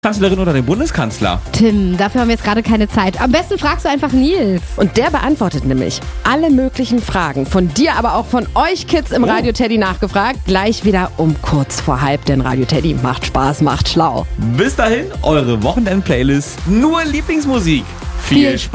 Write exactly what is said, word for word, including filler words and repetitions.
Kanzlerin oder den Bundeskanzler? Tim, dafür haben wir jetzt gerade keine Zeit. Am besten fragst du einfach Nils. Und der beantwortet nämlich alle möglichen Fragen. Von dir, aber auch von euch Kids im Oh. Radio Teddy nachgefragt. Gleich wieder um kurz vor halb, denn Radio Teddy macht Spaß, macht schlau. Bis dahin, eure Wochenend-Playlist. Nur Lieblingsmusik. Viel Viel Spaß!